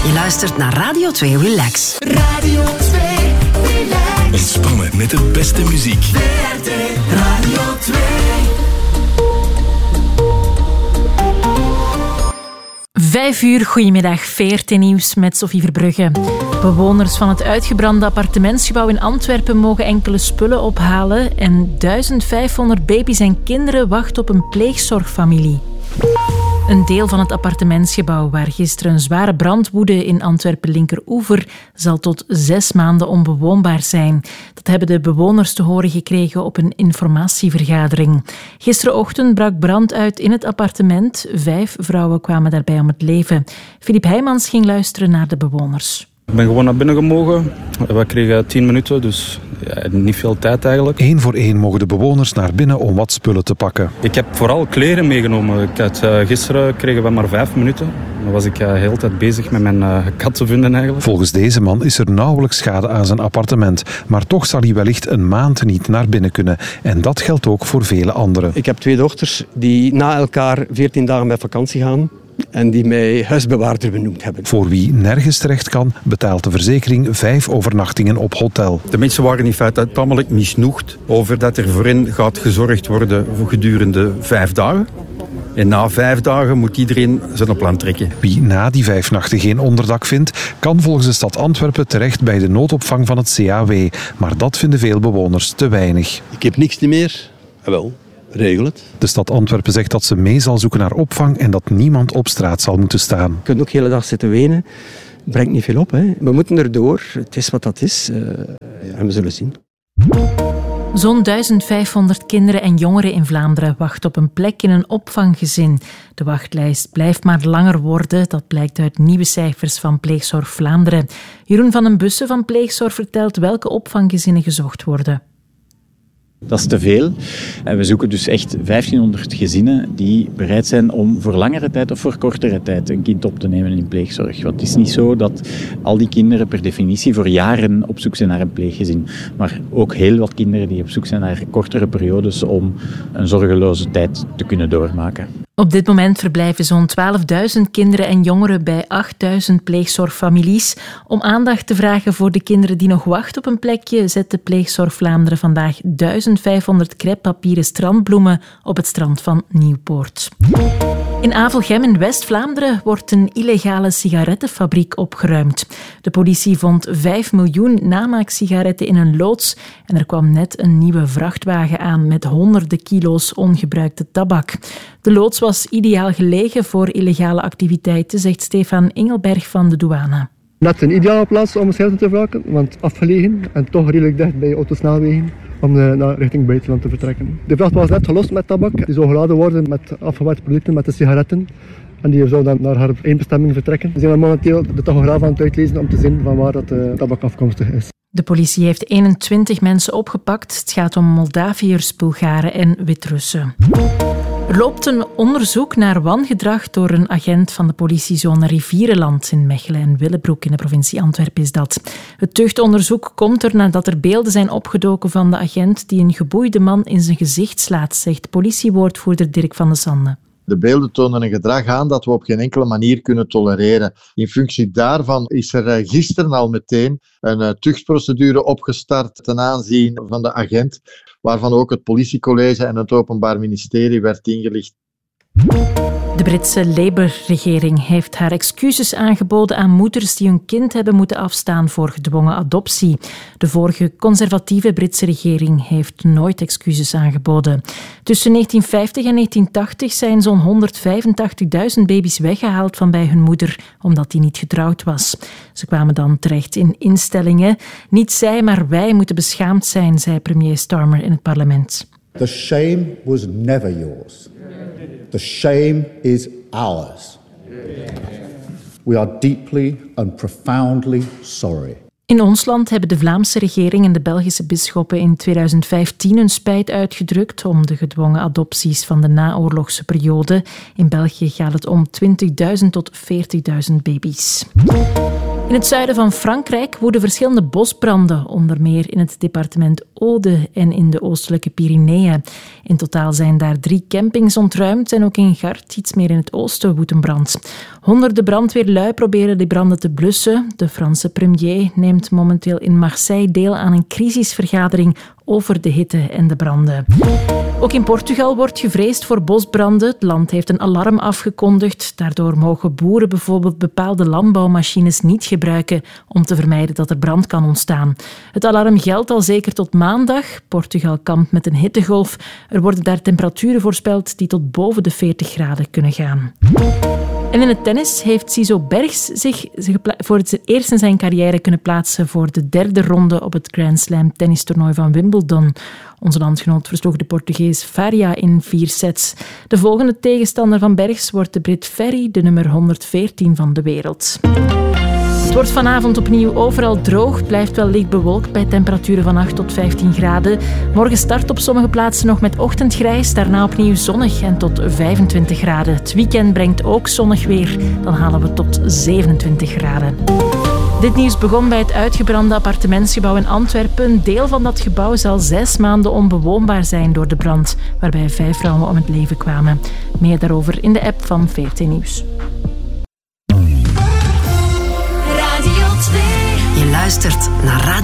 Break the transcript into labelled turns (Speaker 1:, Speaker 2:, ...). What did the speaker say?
Speaker 1: Je luistert naar Radio 2 Relax.
Speaker 2: Radio 2 Relax.
Speaker 3: Ontspannen met de beste muziek.
Speaker 2: VRT Radio 2.
Speaker 4: 5 uur, goedemiddag, VRT Nieuws met Sophie Verbrugge. Bewoners van het uitgebrande appartementsgebouw in Antwerpen mogen enkele spullen ophalen en 1500 baby's en kinderen wachten op een pleegzorgfamilie. Een deel van het appartementsgebouw waar gisteren een zware brand woedde in Antwerpen-Linkeroever zal tot 6 maanden onbewoonbaar zijn. Dat hebben de bewoners te horen gekregen op een informatievergadering. Gisterenochtend brak brand uit in het appartement. 5 vrouwen kwamen daarbij om het leven. Filip Heijmans ging luisteren naar de bewoners.
Speaker 5: Ik ben gewoon naar binnen gemogen. We kregen 10 minuten, dus niet veel tijd eigenlijk.
Speaker 6: 1 voor 1 mogen de bewoners naar binnen om wat spullen te pakken.
Speaker 5: Ik heb vooral kleren meegenomen. Gisteren kregen we maar 5 minuten. Dan was ik de hele tijd bezig met mijn kat te vinden eigenlijk.
Speaker 6: Volgens deze man is er nauwelijks schade aan zijn appartement. Maar toch zal hij wellicht een maand niet naar binnen kunnen. En dat geldt ook voor vele anderen.
Speaker 7: Ik heb 2 dochters die na elkaar 14 dagen met vakantie gaan. En die mij huisbewaarder benoemd hebben.
Speaker 6: Voor wie nergens terecht kan, betaalt de verzekering 5 overnachtingen op hotel.
Speaker 8: De mensen waren in feite tamelijk misnoegd over dat er voor hen gaat gezorgd worden voor gedurende 5 dagen. En na 5 dagen moet iedereen zijn plan trekken.
Speaker 6: Wie na die 5 nachten geen onderdak vindt, kan volgens de stad Antwerpen terecht bij de noodopvang van het CAW. Maar dat vinden veel bewoners te weinig.
Speaker 9: Ik heb niks meer. Jawel. Regel het.
Speaker 6: De stad Antwerpen zegt dat ze mee zal zoeken naar opvang en dat niemand op straat zal moeten staan.
Speaker 7: Je kunt ook de hele dag zitten wenen. Brengt niet veel op. Hè. We moeten erdoor. Het is wat dat is. En we zullen zien.
Speaker 4: Zo'n 1500 kinderen en jongeren in Vlaanderen wachten op een plek in een opvanggezin. De wachtlijst blijft maar langer worden. Dat blijkt uit nieuwe cijfers van Pleegzorg Vlaanderen. Jeroen van den Bussen van Pleegzorg vertelt welke opvanggezinnen gezocht worden.
Speaker 10: Dat is te veel. En we zoeken dus echt 1500 gezinnen die bereid zijn om voor langere tijd of voor kortere tijd een kind op te nemen in pleegzorg. Want het is niet zo dat al die kinderen per definitie voor jaren op zoek zijn naar een pleeggezin. Maar ook heel wat kinderen die op zoek zijn naar kortere periodes om een zorgeloze tijd te kunnen doormaken.
Speaker 4: Op dit moment verblijven zo'n 12.000 kinderen en jongeren bij 8.000 pleegzorgfamilies. Om aandacht te vragen voor de kinderen die nog wachten op een plekje, zet de Pleegzorg Vlaanderen vandaag 1500 crêpepapieren strandbloemen op het strand van Nieuwpoort. In Avelgem in West-Vlaanderen wordt een illegale sigarettenfabriek opgeruimd. De politie vond 5 miljoen namaaksigaretten in een loods en er kwam net een nieuwe vrachtwagen aan met honderden kilo's ongebruikte tabak. De loods was ideaal gelegen voor illegale activiteiten, zegt Stefan Engelberg van de douane.
Speaker 11: Net een ideale plaats om sigaretten te verbruiken, want afgelegen en toch redelijk dicht bij autosnelwegen om naar richting buitenland te vertrekken. De vracht was net gelost met tabak. Die zou geladen worden met afgewerkte producten, met de sigaretten. En die zou dan naar haar eindbestemming vertrekken. We zijn momenteel de tachograaf aan het uitlezen om te zien van waar dat tabak afkomstig is.
Speaker 4: De politie heeft 21 mensen opgepakt. Het gaat om Moldaviërs, Bulgaren en Wit-Russen. Er loopt een onderzoek naar wangedrag door een agent van de politiezone Rivierenland in Mechelen en Willebroek in de provincie Antwerpen is dat. Het tuchtonderzoek komt er nadat er beelden zijn opgedoken van de agent die een geboeide man in zijn gezicht slaat, zegt politiewoordvoerder Dirk van de Sande.
Speaker 12: De beelden tonen een gedrag aan dat we op geen enkele manier kunnen tolereren. In functie daarvan is er gisteren al meteen een tuchtprocedure opgestart ten aanzien van de agent, waarvan ook het politiecollege en het Openbaar Ministerie werd ingelicht.
Speaker 4: De Britse Labour-regering heeft haar excuses aangeboden aan moeders die hun kind hebben moeten afstaan voor gedwongen adoptie. De vorige conservatieve Britse regering heeft nooit excuses aangeboden. Tussen 1950 en 1980 zijn zo'n 185.000 baby's weggehaald van bij hun moeder, omdat die niet getrouwd was. Ze kwamen dan terecht in instellingen. Niet zij, maar wij moeten beschaamd zijn, zei premier Starmer in het parlement.
Speaker 13: The shame was never yours. The shame is ours. We are deeply and profoundly sorry.
Speaker 4: In ons land hebben de Vlaamse regering en de Belgische bisschoppen in 2015 hun spijt uitgedrukt om de gedwongen adopties van de naoorlogse periode. In België gaat het om 20.000 tot 40.000 baby's. In het zuiden van Frankrijk woeden verschillende bosbranden, onder meer in het departement Aude en in de oostelijke Pyreneeën. In totaal zijn daar 3 campings ontruimd en ook in Gard, iets meer in het oosten, woedt een brand. Honderden brandweerlui proberen die branden te blussen. De Franse premier neemt momenteel in Marseille deel aan een crisisvergadering over de hitte en de branden. Ook in Portugal wordt gevreesd voor bosbranden. Het land heeft een alarm afgekondigd. Daardoor mogen boeren bijvoorbeeld bepaalde landbouwmachines niet gebruiken om te vermijden dat er brand kan ontstaan. Het alarm geldt al zeker tot maandag. Portugal kampt met een hittegolf. Er worden daar temperaturen voorspeld die tot boven de 40 graden kunnen gaan. En in het tennis heeft Cizo Bergs zich voor het eerst in zijn carrière kunnen plaatsen voor de 3e ronde op het Grand Slam tennistoernooi van Wimbledon. Onze landgenoot versloeg de Portugees Faria in 4 sets. De volgende tegenstander van Bergs wordt de Brit Ferry, de nummer 114 van de wereld. Het wordt vanavond opnieuw overal droog, blijft wel licht bewolkt bij temperaturen van 8 tot 15 graden. Morgen start op sommige plaatsen nog met ochtendgrijs, daarna opnieuw zonnig en tot 25 graden. Het weekend brengt ook zonnig weer, dan halen we tot 27 graden. Dit nieuws begon bij het uitgebrande appartementsgebouw in Antwerpen. Een deel van dat gebouw zal 6 maanden onbewoonbaar zijn door de brand, waarbij 5 vrouwen om het leven kwamen. Meer daarover in de app van VRT Nieuws.
Speaker 2: Radio 2.
Speaker 1: Je luistert naar Radio